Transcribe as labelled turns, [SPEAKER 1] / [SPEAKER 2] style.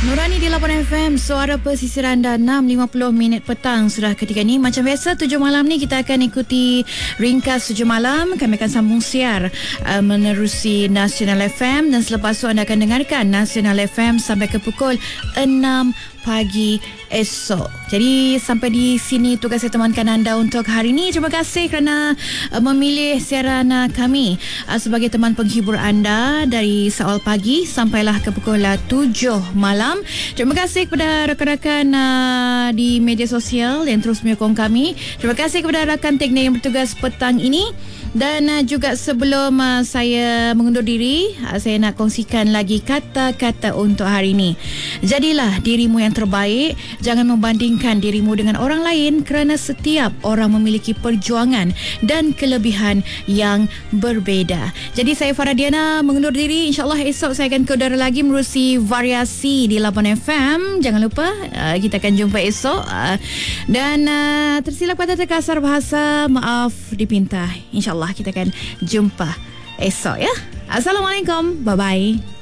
[SPEAKER 1] Nurani di 8 FM, suara pesisir anda 6.50 minit petang sudah ketika ni. Macam biasa 7 malam ni kita akan ikuti ringkas 7 malam. Kami akan sambung siar menerusi Nasional FM dan selepas itu anda akan dengarkan Nasional FM sampai ke pukul 6 pagi esok. Jadi sampai di sini tugas saya temankan anda untuk hari ini. Terima kasih kerana memilih siaran kami sebagai teman penghibur anda dari awal pagi sampailah ke pukul 7 malam. Terima kasih kepada rakan-rakan di media sosial yang terus menyokong kami. Terima kasih kepada rakan teknik yang bertugas petang ini. Dan juga sebelum saya mengundur diri, saya nak kongsikan lagi kata-kata untuk hari ini. Jadilah dirimu yang terbaik. Jangan membandingkan dirimu dengan orang lain kerana setiap orang memiliki perjuangan dan kelebihan yang berbeda. Jadi saya Faradiana mengundur diri. InsyaAllah esok saya akan ke udara lagi menerusi variasi di 8 FM. Jangan lupa kita akan jumpa esok. Dan tersilap kata terkasar bahasa, maaf dipinta. InsyaAllah kita akan jumpa esok ya. Assalamualaikum. Bye-bye.